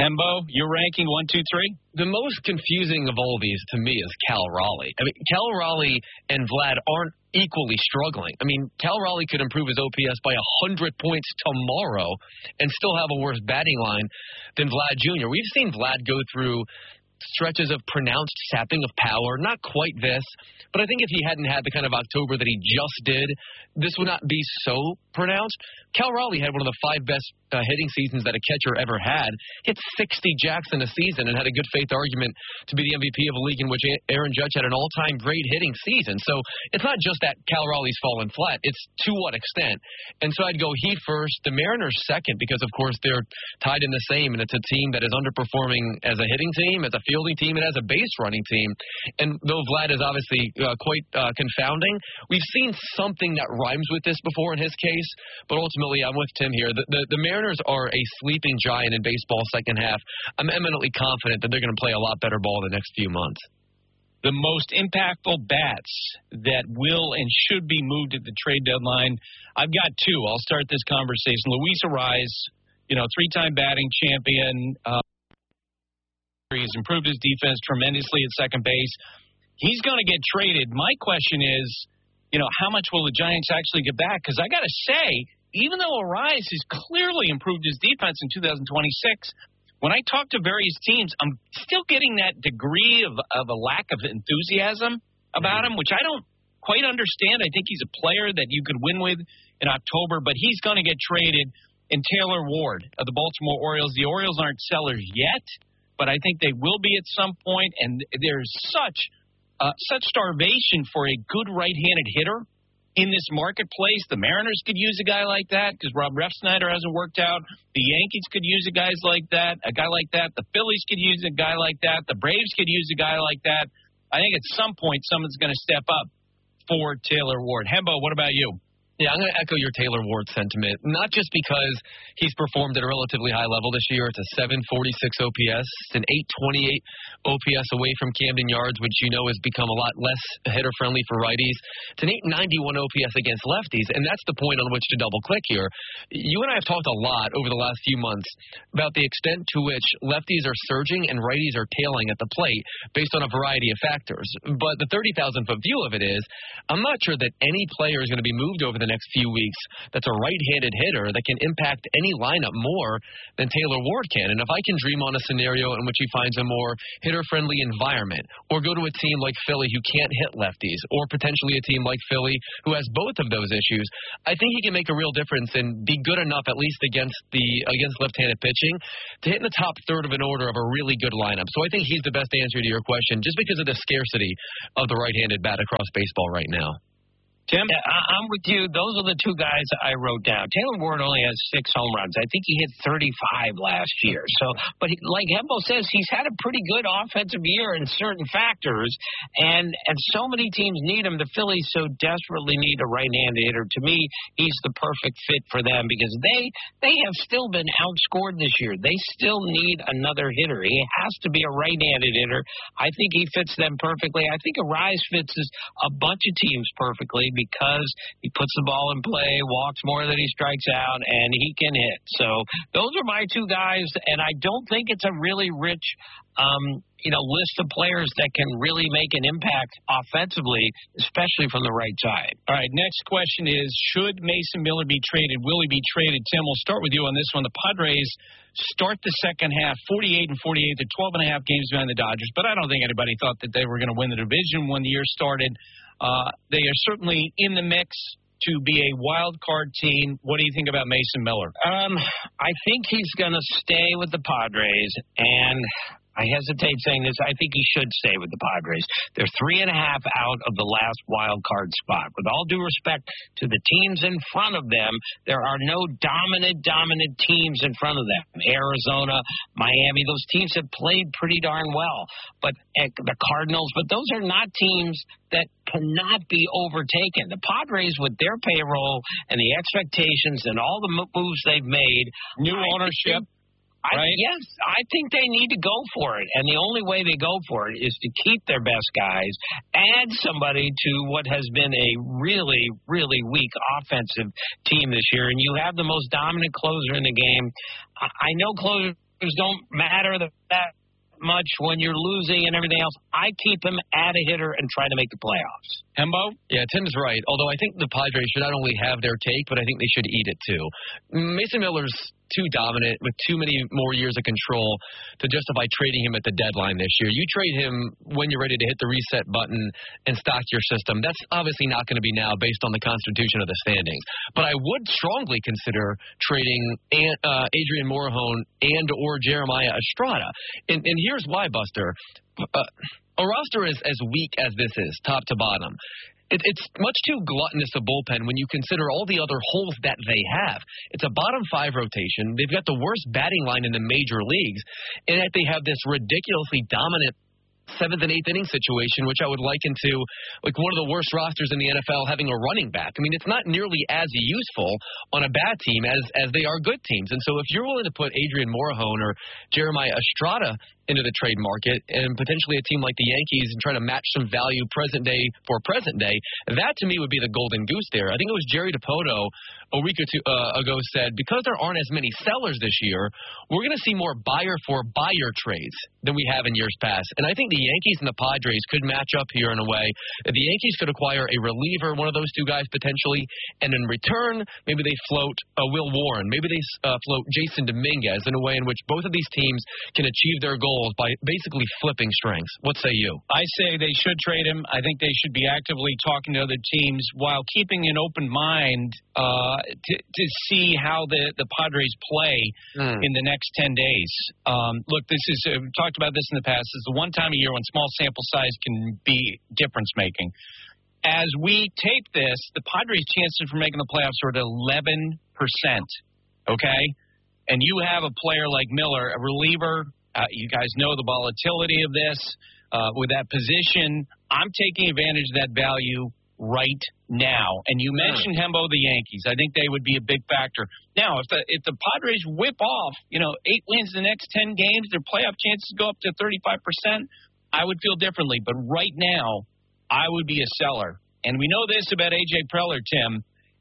Hembo, your ranking 1, 2, 3? The most confusing of all these to me is Cal Raleigh. I mean, Cal Raleigh and Vlad aren't equally struggling. I mean, Cal Raleigh could improve his OPS by 100 points tomorrow and still have a worse batting line than Vlad Jr. We've seen Vlad go through stretches of pronounced sapping of power, not quite this, but I think if he hadn't had the kind of October that he just did, this would not be so pronounced. Cal Raleigh had one of the 5 best hitting seasons that a catcher ever had. Hit 60 jacks in a season and had a good faith argument to be the MVP of a league in which Aaron Judge had an all-time great hitting season. So it's not just that Cal Raleigh's fallen flat. It's to what extent. And so I'd go he first, the Mariners second, because, of course, they're tied in the same, and it's a team that is underperforming as a hitting team, as a fielding team, and as a base running team. And though Vlad is obviously quite confounding, we've seen something that rhymes with this before in his case, but ultimately I'm with Tim here. The Mariners are a sleeping giant in baseball second half. I'm eminently confident that they're going to play a lot better ball the next few months. The most impactful bats that will and should be moved at the trade deadline, I've got 2. I'll start this conversation. Luis Arraez, 3-time batting champion. He's improved his defense tremendously at second base. He's going to get traded. My question is, how much will the Giants actually get back? Because I got to say, even though Arraez has clearly improved his defense in 2026, when I talk to various teams, I'm still getting that degree of a lack of enthusiasm about him, which I don't quite understand. I think he's a player that you could win with in October, but he's going to get traded. And Taylor Ward of the Baltimore Orioles. The Orioles aren't sellers yet, but I think they will be at some point, and there's such starvation for a good right-handed hitter in this marketplace. The Mariners could use a guy like that because Rob Refsnyder hasn't worked out. The Yankees could use a guy like that. The Phillies could use a guy like that. The Braves could use a guy like that. I think at some point someone's going to step up for Taylor Ward. Hembo, what about you? Yeah, I'm going to echo your Taylor Ward sentiment, not just because he's performed at a relatively high level this year. It's a 746 OPS. It's an 828 OPS away from Camden Yards, which has become a lot less hitter-friendly for righties. It's an 891 OPS against lefties, and that's the point on which to double-click here. You and I have talked a lot over the last few months about the extent to which lefties are surging and righties are tailing at the plate based on a variety of factors. But the 30,000-foot view of it is, I'm not sure that any player is going to be moved over the next few weeks that's a right-handed hitter that can impact any lineup more than Taylor Ward can. And if I can dream on a scenario in which he finds a more hitter-friendly environment, or go to a team like Philly who can't hit lefties, or potentially a team like Philly who has both of those issues, I think he can make a real difference and be good enough, at least against left-handed pitching, to hit in the top third of an order of a really good lineup. So I think he's the best answer to your question, just because of the scarcity of the right-handed bat across baseball right now. Tim? Yeah, I'm with you. Those are the 2 guys I wrote down. Taylor Ward only has 6 home runs. I think he hit 35 last year. But like Hembo says, he's had a pretty good offensive year in certain factors, and so many teams need him. The Phillies so desperately need a right-handed hitter. To me, he's the perfect fit for them because they have still been outscored this year. They still need another hitter. He has to be a right-handed hitter. I think he fits them perfectly. I think Arraez fits a bunch of teams perfectly, because he puts the ball in play, walks more than he strikes out, and he can hit. So those are my 2 guys, and I don't think it's a really rich list of players that can really make an impact offensively, especially from the right side. All right, next question is, should Mason Miller be traded? Will he be traded? Tim, we'll start with you on this one. The Padres start the second half 48-48. They're 12.5 games behind the Dodgers, but I don't think anybody thought that they were going to win the division when the year started. They are certainly in the mix to be a wild card team. What do you think about Mason Miller? I think he's going to stay with the Padres, and I hesitate saying this. I think he should stay with the Padres. They're 3.5 out of the last wild card spot. With all due respect to the teams in front of them, there are no dominant teams in front of them. Arizona, Miami, those teams have played pretty darn well. But the Cardinals, but those are not teams that cannot be overtaken. The Padres, with their payroll and the expectations and all the moves they've made, new ownership. Right? Yes, I think they need to go for it. And the only way they go for it is to keep their best guys, add somebody to what has been a really, really weak offensive team this year. And you have the most dominant closer in the game. I know closers don't matter that much when you're losing and everything else. I keep him at a hitter and try to make the playoffs. Hembo? Yeah, Tim's right. Although I think the Padres should not only have their cake, but I think they should eat it too. Mason Miller's too dominant with too many more years of control to justify trading him at the deadline this year. You trade him when you're ready to hit the reset button and stock your system. That's obviously not going to be now based on the constitution of the standings. But I would strongly consider trading Adrian Morejon and or Jeremiah Estrada. And here's why, Buster. A roster as weak as this is, top to bottom, it's much too gluttonous a bullpen when you consider all the other holes that they have. It's a bottom 5 rotation. They've got the worst batting line in the major leagues, and yet they have this ridiculously dominant 7th and 8th inning situation, which I would liken to like one of the worst rosters in the NFL having a running back. I mean, it's not nearly as useful on a bad team as they are good teams. And so if you're willing to put Adrian Morejon or Jeremiah Estrada into the trade market and potentially a team like the Yankees and try to match some value present day for present day, that to me would be the golden goose there. I think it was Jerry DiPoto a week or two ago said, because there aren't as many sellers this year, we're going to see more buyer for buyer trades than we have in years past. And I think the Yankees and the Padres could match up here in a way that the Yankees could acquire a reliever, one of those two guys potentially, and in return, maybe they float Will Warren, maybe they float Jason Dominguez in a way in which both of these teams can achieve their goals by basically flipping strengths. What say you? I say they should trade him. I think they should be actively talking to other teams while keeping an open mind to see how the Padres play in the next 10 days. Look, this is we've talked about this in the past. This is the one time a year when small sample size can be difference-making. As we tape this, the Padres' chances for making the playoffs are at 11%, okay? And you have a player like Miller, a reliever. You guys know the volatility of this. With that position, I'm taking advantage of that value right now. And you mentioned Hembo, the Yankees. I think they would be a big factor. Now, if the Padres whip off, 8 wins in the next 10 games, their playoff chances go up to 35%, I would feel differently. But right now, I would be a seller. And we know this about A.J. Preller, Tim.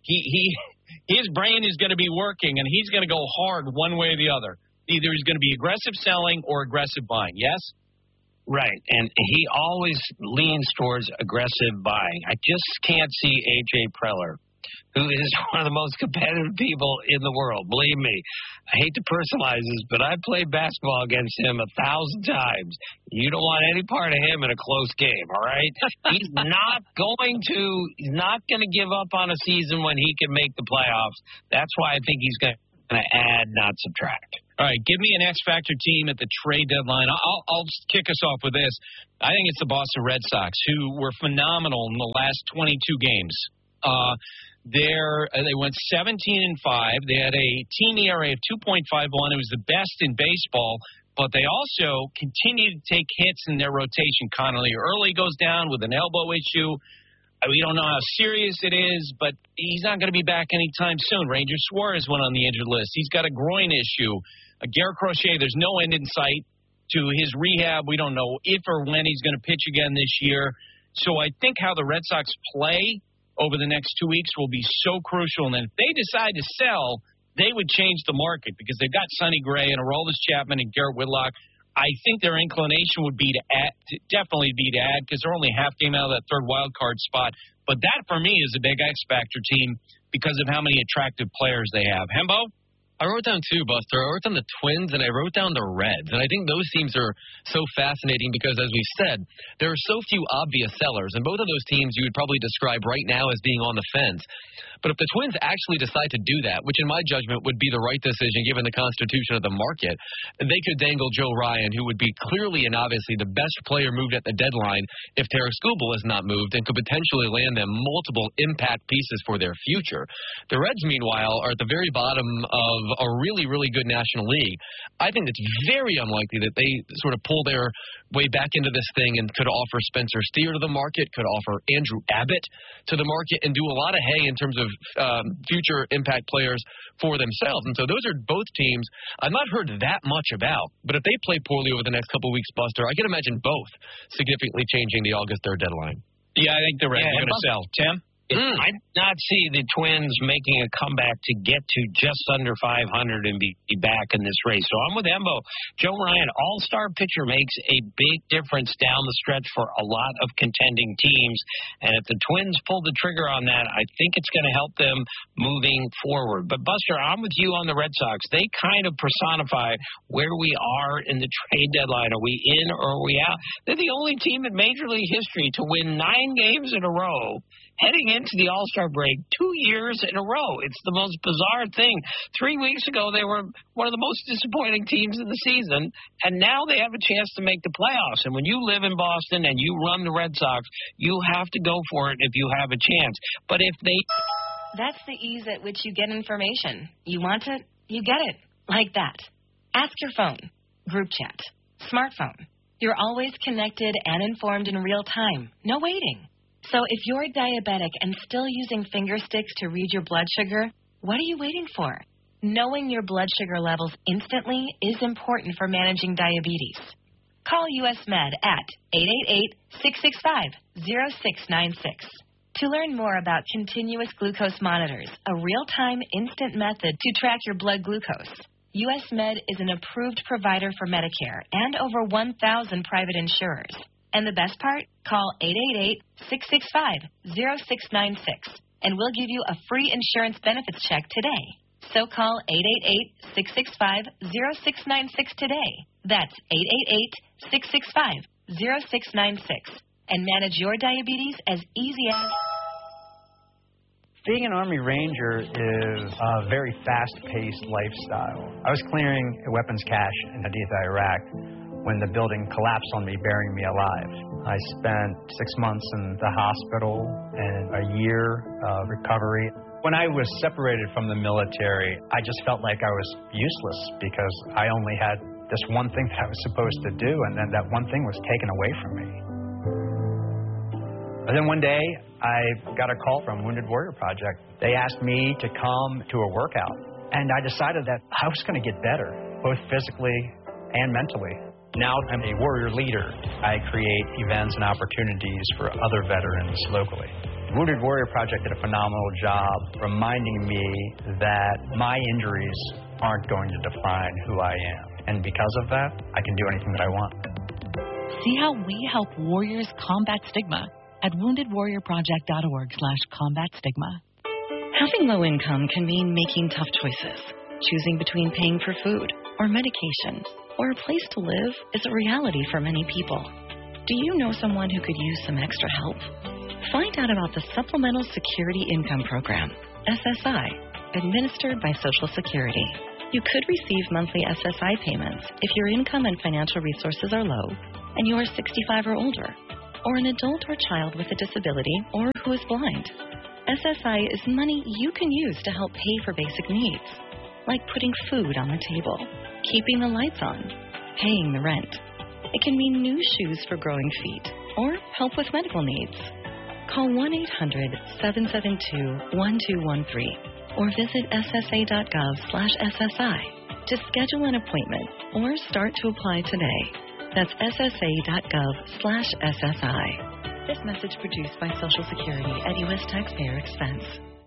His brain is going to be working, and he's going to go hard one way or the other. Either he's going to be aggressive selling or aggressive buying. Yes? Right, and he always leans towards aggressive buying. I just can't see A.J. Preller, who is one of the most competitive people in the world. Believe me, I hate to personalize this, but I've played basketball against him 1,000 times. You don't want any part of him in a close game, all right? He's not going to give up on a season when he can make the playoffs. That's why I think he's going to add, not subtract. All right, give me an X-Factor team at the trade deadline. I'll just kick us off with this. I think it's the Boston Red Sox, who were phenomenal in the last 22 games. They went 17-5. They had a team ERA of 2.51. It was the best in baseball, but they also continued to take hits in their rotation. Connolly early goes down with an elbow issue. We don't know how serious it is, but he's not going to be back anytime soon. Ranger Suarez went on the injured list. He's got a groin issue. Garrett Crochet, there's no end in sight to his rehab. We don't know if or when he's going to pitch again this year. So I think how the Red Sox play over the next 2 weeks will be so crucial. And then if they decide to sell, they would change the market because they've got Sonny Gray and Aroldis Chapman and Garrett Whitlock. I think their inclination would be to add because they're only half game out of that third wild card spot. But that, for me, is a big X-Factor team because of how many attractive players they have. Hembo? I wrote down two, Buster. I wrote down the Twins, and I wrote down the Reds. And I think those teams are so fascinating because, as we've said, there are so few obvious sellers. And both of those teams you would probably describe right now as being on the fence. But if the Twins actually decide to do that, which in my judgment would be the right decision given the constitution of the market, they could dangle Joe Ryan, who would be clearly and obviously the best player moved at the deadline if Tarik Skubal is not moved, and could potentially land them multiple impact pieces for their future. The Reds, meanwhile, are at the very bottom of a really, really good National League. I think it's very unlikely that they sort of pull their way back into this thing and could offer Spencer Steer to the market, could offer Andrew Abbott to the market, and do a lot of hay in terms of future impact players for themselves. And so those are both teams I've not heard that much about. But if they play poorly over the next couple of weeks, Buster, I can imagine both significantly changing the August 3rd deadline. Yeah, I think the Reds are going to sell. Tim? I did not see the Twins making a comeback to get to just under 500 and be back in this race. So I'm with Embo. Joe Ryan, all-star pitcher, makes a big difference down the stretch for a lot of contending teams. And if the Twins pull the trigger on that, I think it's going to help them moving forward. But, Buster, I'm with you on the Red Sox. They kind of personify where we are in the trade deadline. Are we in or are we out? They're the only team in Major League history to win 9 games in a row heading into the All-Star break 2 years in a row. It's the most bizarre thing. 3 weeks ago, they were one of the most disappointing teams in the season, and now they have a chance to make the playoffs. And when you live in Boston and you run the Red Sox, you have to go for it if you have a chance. But if they... That's the ease at which you get information. You want it, you get it. Like that. Ask your phone. Group chat. Smartphone. You're always connected and informed in real time. No waiting. So if you're diabetic and still using finger sticks to read your blood sugar, what are you waiting for? Knowing your blood sugar levels instantly is important for managing diabetes. Call US Med at 888-665-0696. To learn more about continuous glucose monitors, a real-time instant method to track your blood glucose. US Med is an approved provider for Medicare and over 1,000 private insurers. And the best part? Call 888-665-0696, and we'll give you a free insurance benefits check today. So call 888-665-0696 today. That's 888-665-0696, and manage your diabetes as easy as... Being an Army Ranger is a very fast-paced lifestyle. I was clearing a weapons cache in Haditha, Iraq, when the building collapsed on me, burying me alive. I spent 6 months in the hospital and a year of recovery. When I was separated from the military, I just felt like I was useless because I only had this one thing that I was supposed to do, and then that one thing was taken away from me. And then one day, I got a call from Wounded Warrior Project. They asked me to come to a workout, and I decided that I was going to get better, both physically and mentally. Now I'm a warrior leader. I create events and opportunities for other veterans locally. Wounded Warrior Project did a phenomenal job reminding me that my injuries aren't going to define who I am. And because of that, I can do anything that I want. See how we help warriors combat stigma at woundedwarriorproject.org/combatstigma. Having low income can mean making tough choices. Choosing between paying for food or medication or a place to live is a reality for many people. Do you know someone who could use some extra help? Find out about the Supplemental Security Income Program, SSI, administered by Social Security. You could receive monthly SSI payments if your income and financial resources are low and you are 65 or older, or an adult or child with a disability or who is blind. SSI is money you can use to help pay for basic needs, like putting food on the table, keeping the lights on, paying the rent. It can mean new shoes for growing feet or help with medical needs. Call 1-800-772-1213 or visit ssa.gov/SSI to schedule an appointment or start to apply today. That's ssa.gov/SSI. This message produced by Social Security at U.S. taxpayer expense.